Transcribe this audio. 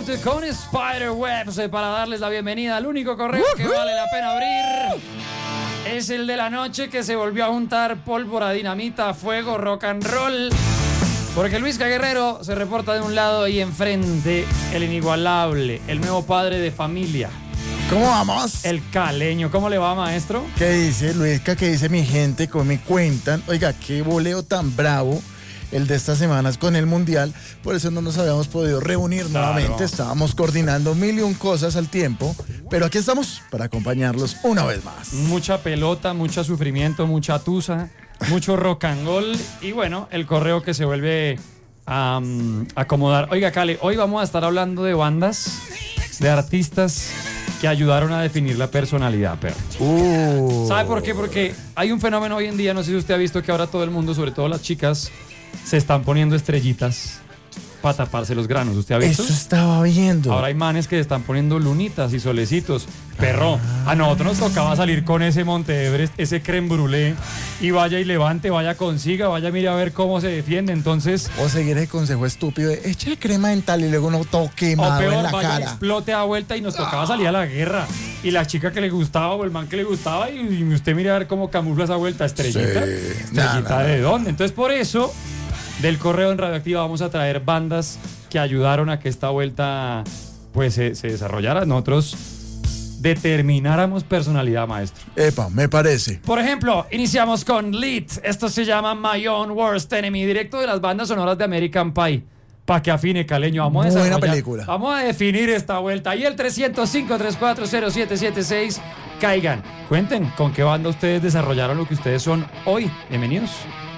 con Spiderwebs para darles la bienvenida al único correo que vale la pena abrir. Es el de la noche que se volvió a juntar pólvora, dinamita, fuego, rock and roll. Porque Luisca Guerrero se reporta de un lado y enfrente el inigualable, el nuevo padre de familia. ¿Cómo vamos? El caleño. ¿Cómo le va, maestro? ¿Qué dice Luisca? ¿Qué dice mi gente? ¿Cómo me cuentan? Oiga, qué voleo tan bravo el de estas semanas con el Mundial. Por eso no nos habíamos podido reunir nuevamente. Estábamos coordinando mil y un cosas al tiempo. Pero aquí estamos para acompañarlos una vez más. Mucha pelota, mucho sufrimiento, mucha tusa, mucho rock and roll. Y bueno, el correo que se vuelve a acomodar. Oiga, Cale, hoy vamos a estar hablando de bandas, de artistas que ayudaron a definir la personalidad, perro. ¿Sabe por qué? Porque hay un fenómeno hoy en día, no sé si usted ha visto que ahora todo el mundo, sobre todo las chicas, se están poniendo estrellitas para taparse los granos. ¿Usted ha visto? Eso estaba viendo. Ahora hay manes que están poniendo lunitas y solecitos. Perro, a nosotros nos tocaba salir con ese Monte Everest, ese crème brûlée, y vaya y levante, vaya consiga, vaya mire a ver cómo se defiende. Entonces, o seguir el consejo estúpido de eche crema dental y luego no todo quemado o peor, en la vaya cara. explote a vuelta y nos tocaba salir a la guerra. Y la chica que le gustaba o el man que le gustaba, y usted mire a ver cómo camufla esa vuelta. Estrellita. Sí. Estrellita ¿de dónde? Entonces, por eso, del correo en Radioactiva vamos a traer bandas que ayudaron a que esta vuelta pues se desarrollara. Nosotros determináramos personalidad, maestro. Epa, me parece. Por ejemplo, iniciamos con Lead. Esto se llama My Own Worst Enemy, directo de las bandas sonoras de American Pie. Para que afine, caleño. Vamos a buena película. Vamos a definir esta vuelta. Y el 305-340776. Caigan. Cuenten con qué banda ustedes desarrollaron lo que ustedes son hoy. Bienvenidos.